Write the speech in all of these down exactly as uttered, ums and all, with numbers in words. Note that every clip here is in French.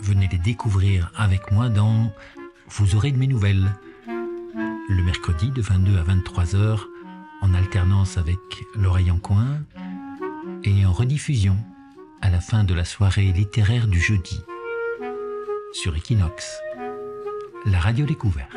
venez les découvrir avec moi dans Vous aurez de mes nouvelles. Le mercredi de vingt-deux à vingt-trois heures, en alternance avec L'Oreille en coin, et en rediffusion à la fin de la soirée littéraire du jeudi, sur Equinox, la radio découverte.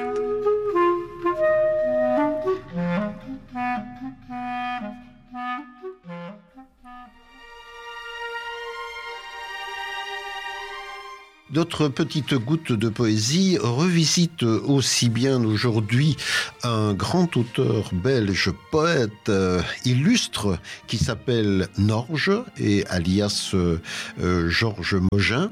D'autres petites gouttes de poésie revisitent aussi bien aujourd'hui un grand auteur belge, poète, euh, illustre, qui s'appelle Norge, et alias euh, Georges Mogin,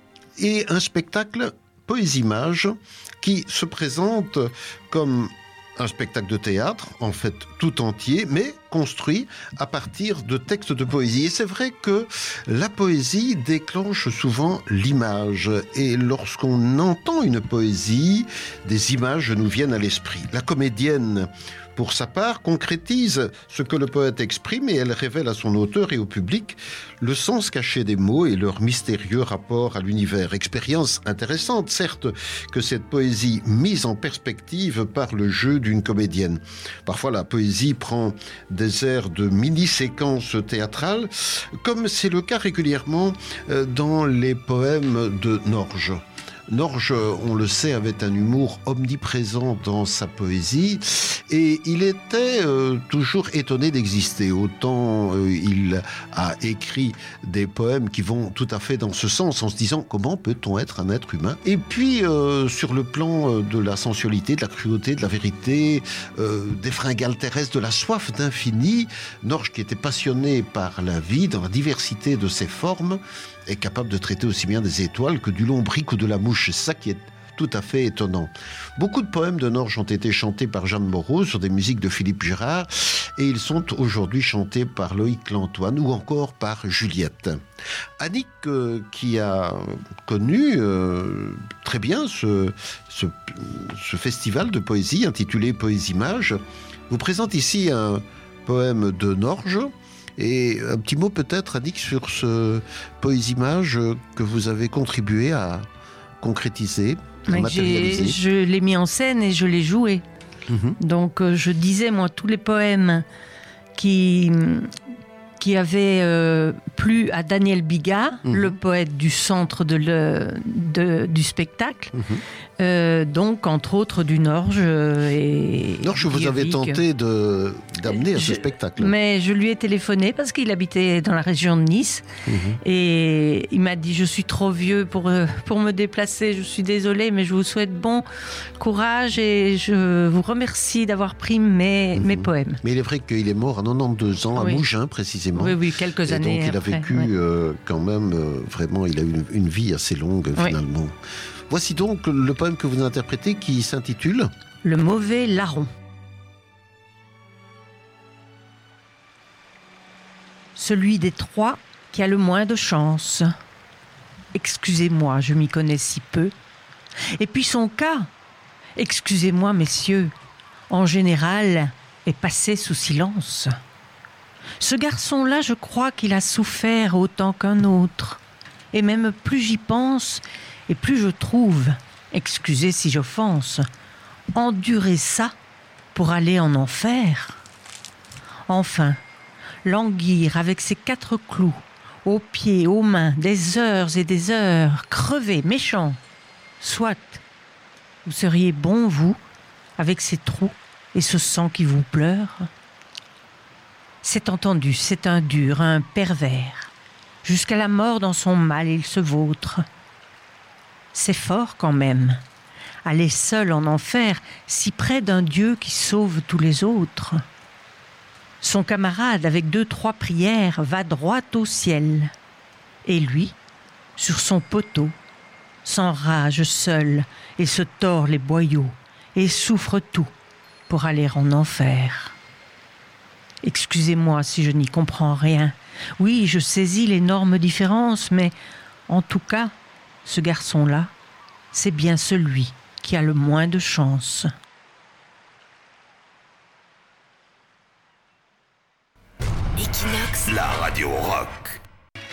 et un spectacle Poésie-Image qui se présente comme un spectacle de théâtre, en fait tout entier, mais construit à partir de textes de poésie. Et c'est vrai que la poésie déclenche souvent l'image. Et lorsqu'on entend une poésie, des images nous viennent à l'esprit. La comédienne, pour sa part, concrétise ce que le poète exprime et elle révèle à son auteur et au public le sens caché des mots et leur mystérieux rapport à l'univers. Expérience intéressante, certes, que cette poésie mise en perspective par le jeu d'une comédienne. Parfois, la poésie prend des airs de mini-séquences théâtrales, comme c'est le cas régulièrement dans les poèmes de Norge. Norge, on le sait, avait un humour omniprésent dans sa poésie et il était euh, toujours étonné d'exister. Autant euh, il a écrit des poèmes qui vont tout à fait dans ce sens, en se disant comment peut-on être un être humain. Et puis euh, sur le plan de la sensualité, de la cruauté, de la vérité, euh, des fringales terrestres, de la soif d'infini, Norge, qui était passionné par la vie dans la diversité de ses formes, est capable de traiter aussi bien des étoiles que du lombric ou de la mouche. C'est ça qui est tout à fait étonnant. Beaucoup de poèmes de Norge ont été chantés par Jeanne Moreau sur des musiques de Philippe Girard et ils sont aujourd'hui chantés par Loïc Lantoine ou encore par Juliette. Annick, euh, qui a connu euh, très bien ce, ce, ce festival de poésie intitulé Poésie-Image, vous présente ici un poème de Norge. Et un petit mot peut-être, Annick, sur ce Poésie-Image que vous avez contribué à concrétiser, à matérialiser. Je l'ai mis en scène et je l'ai joué. Mm-hmm. Donc euh, je disais, moi, tous les poèmes qui, qui avaient euh, plu à Daniel Bigat, mm-hmm. le poète du centre de le, de, du spectacle, mm-hmm. euh, donc entre autres du Norge. Et Norge, vous avez tenté de, d'amener à je, ce spectacle. Mais je lui ai téléphoné parce qu'il habitait dans la région de Nice. Mmh. Et il m'a dit, je suis trop vieux pour, pour me déplacer, je suis désolée, mais je vous souhaite bon courage et je vous remercie d'avoir pris mes, mmh. mes poèmes. Mais il est vrai qu'il est mort à quatre-vingt-douze ans, oui. à Mougins précisément. Oui, oui, quelques et années donc il après, a vécu ouais. euh, quand même, euh, vraiment, il a eu une, une vie assez longue oui. finalement. Voici donc le poème que vous interprétez qui s'intitule « Le mauvais larron ». Celui des trois qui a le moins de chance. Excusez-moi, je m'y connais si peu. Et puis son cas, excusez-moi messieurs, en général, est passé sous silence. Ce garçon-là, je crois qu'il a souffert autant qu'un autre. Et même plus j'y pense, et plus je trouve, excusez si j'offense, endurer ça pour aller en enfer. Enfin, languir avec ses quatre clous, aux pieds, aux mains, des heures et des heures, crevé, méchant. Soit, vous seriez bon, vous, avec ces trous et ce sang qui vous pleure. C'est entendu, c'est un dur, un pervers. Jusqu'à la mort dans son mal, il se vautre. C'est fort quand même, aller seul en enfer, si près d'un Dieu qui sauve tous les autres. Son camarade, avec deux, trois prières, va droit au ciel. Et lui, sur son poteau, s'enrage seul et se tord les boyaux et souffre tout pour aller en enfer. Excusez-moi si je n'y comprends rien. Oui, je saisis l'énorme différence, mais en tout cas, ce garçon-là, c'est bien celui qui a le moins de chance. Equinox, la radio rock.